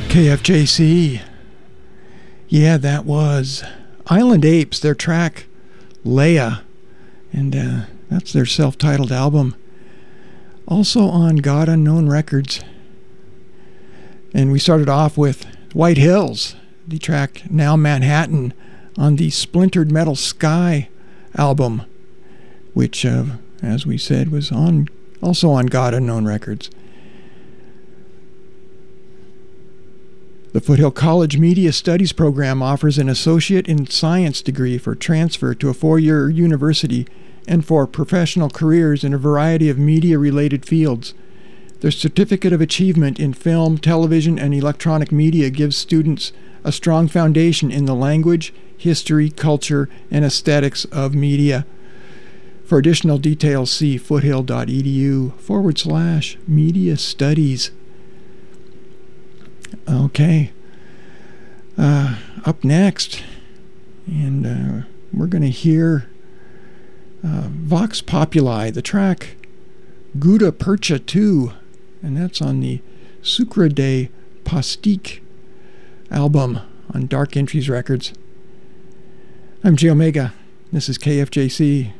KFJC. Yeah, that was Island Apes, their track Leia, and that's their self-titled album, also on God Unknown Records. And we started off with White Hills, the track Now Manhattan, on the Splintered Metal Sky album, which, as we said, was also on God Unknown Records. The Foothill College Media Studies program offers an Associate in Science degree for transfer to a 4-year university and for professional careers in a variety of media-related fields. The Certificate of Achievement in Film, Television, and Electronic Media gives students a strong foundation in the language, history, culture, and aesthetics of media. For additional details, see foothill.edu/media studies. Okay. Up next, and we're going to hear Vox Populi, the track Gouda Percha 2, and that's on the Sucre de Pastique album on Dark Entries Records. I'm J Omega. This is KFJC.